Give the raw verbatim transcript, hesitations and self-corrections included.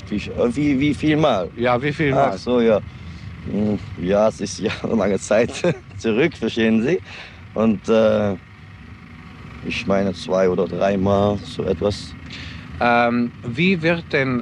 Wie, wie, wie viel Mal? Ja, wie viel Mal? Ach so, ja. Hm, Ja, es ist ja eine lange Zeit zurück, verstehen Sie? Und äh, ich meine zwei oder dreimal so etwas. Ähm, wie wird denn